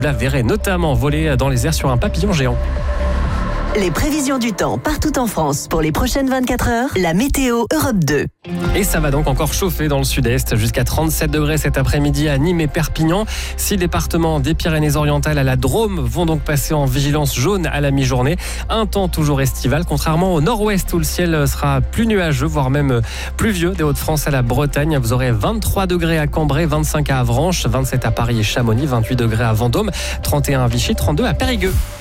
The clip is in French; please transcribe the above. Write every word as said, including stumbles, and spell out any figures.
la verrait notamment voler dans les airs sur un papillon géant. Les prévisions du temps partout en France pour les prochaines vingt-quatre heures, la météo Europe deux. Et ça va donc encore chauffer dans le sud-est, jusqu'à trente-sept degrés cet après-midi à Nîmes et Perpignan. Six départements des Pyrénées-Orientales à la Drôme vont donc passer en vigilance jaune à la mi-journée. Un temps toujours estival, contrairement au nord-ouest où le ciel sera plus nuageux, voire même pluvieux des Hauts-de-France à la Bretagne. Vous aurez vingt-trois degrés à Cambrai, vingt-cinq à Avranches, vingt-sept à Paris et Chamonix, vingt-huit degrés à Vendôme, trente et un à Vichy, trente-deux à Périgueux.